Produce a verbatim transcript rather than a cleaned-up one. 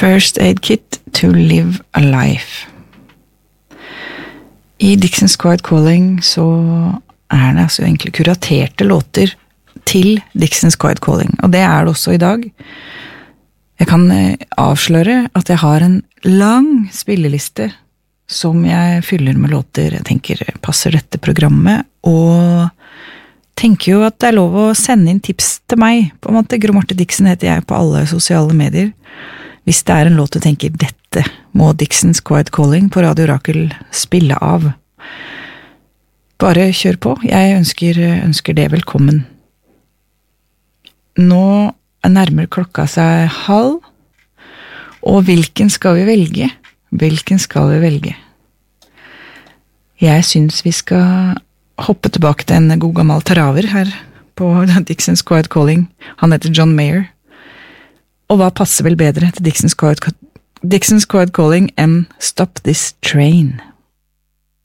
First Aid Kit to Live a Life. I Dixon's Quiet Calling så er det altså egentlig kuraterte låter til Dixon's Quiet Calling, og det er det også i dag. Jeg kan avsløre at jeg har en lang spilleliste som jeg fyller med låter jeg tenker passer dette programmet, og tenker jo at det er lov å sende inn tips til meg. På en måte, Gro Marte Dixon heter jeg på alle sosiale medier. Hvis det er en låt du tenker, dette må Dixon's Quiet Calling på Radio Rakel spille av. Bare kjør på, jeg ønsker, ønsker det velkommen. Nå nærmer klokka seg halv, og hvilken skal vi velge? Hvilken skal vi velge? Jeg synes vi skal hoppe tilbake til en god gammel taraver her på Dixon's Quiet Calling. Han heter John Mayer. Og hva passer vel bedre til Dixon's Quiet, Dixon's Quiet Calling enn Stop This Train?